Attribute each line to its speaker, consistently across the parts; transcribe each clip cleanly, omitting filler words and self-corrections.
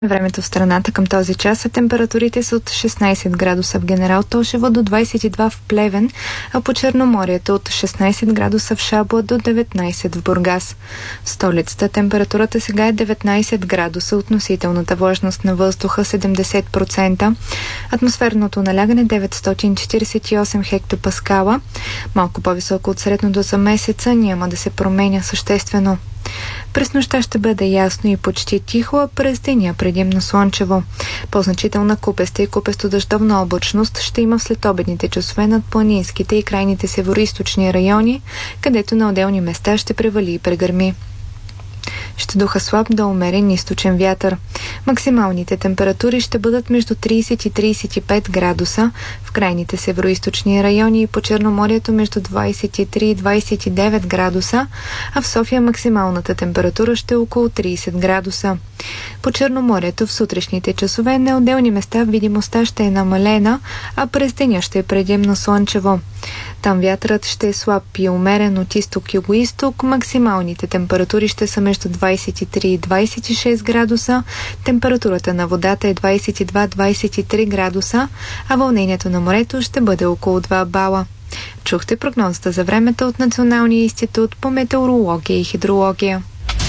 Speaker 1: Времето в страната към този час, температурите са от 16 градуса в Генерал Тошево до 22 в Плевен, а по Черноморието от 16 градуса в Шабла до 19 в Бургас. В столицата температурата сега е 19 градуса, относителната влажност на въздуха 70%, атмосферното налягане 948 хектопаскала, малко по-високо от средното за месеца, няма да се променя съществено. През нощта ще бъде ясно и почти тихо, а през деня предимно слънчево. По-значителна купеста и купесто-дъждовна облачност ще има в следобедните часове над планинските и крайните североизточни райони, където на отделни места ще превали и прегърми. Ще духа слаб до умерен източен вятър. Максималните температури ще бъдат между 30 и 35 градуса, в крайните североизточни райони и по Черноморието между 23 и 29 градуса, а в София максималната температура ще е около 30 градуса. По Черноморието в сутрешните часове на отделни места видимостта ще е намалена, а през деня ще е предимно слънчево. Там вятърът ще е слаб и умерен от изток-югоизток, максималните температури ще са между 23 и 26 градуса, температурата на водата е 22-23 градуса, а вълнението на морето ще бъде около 2 бала. Чухте прогнозата за времето от Националния институт по метеорология и хидрология.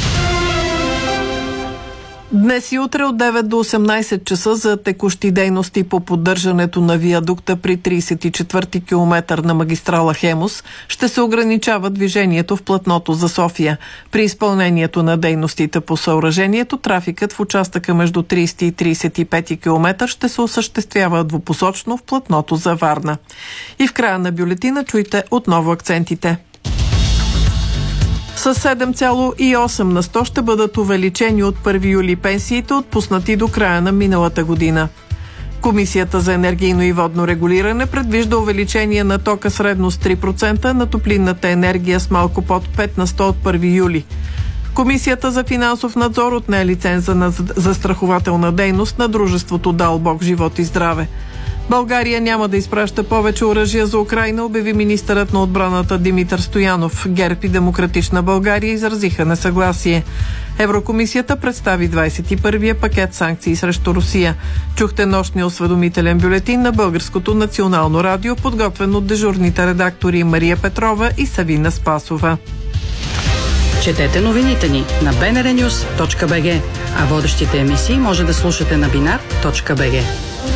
Speaker 2: Днес и утре от 9 до 18 часа за текущи дейности по поддържането на виадукта при 34-ти километър на магистрала Хемус ще се ограничава движението в платното за София. При изпълнението на дейностите по съоръжението, трафикът в участъка между 30 и 35 километър ще се осъществява двупосочно в платното за Варна. И в края на бюлетина чуйте отново акцентите. С 7,8 на 100 ще бъдат увеличени от 1 юли пенсиите, отпуснати до края на миналата година. Комисията за енергийно и водно регулиране предвижда увеличение на тока средно с 3%, на топлинната енергия с малко под 5 на 100 от 1 юли. Комисията за финансов надзор отне лиценза на застрахователна дейност на дружеството Дал Бог живот и здраве. България няма да изпраща повече оръжия за Украйна, обяви министърът на отбраната Димитър Стоянов. ГЕРБ и Демократична България изразиха несъгласие. Еврокомисията представи 21-я пакет санкции срещу Русия. Чухте нощния осведомителен бюлетин на Българското национално радио, подготвен от дежурните редактори Мария Петрова и Савина Спасова.
Speaker 3: Четете новините ни на bnrnews.bg, а водещите емисии може да слушате на binar.bg.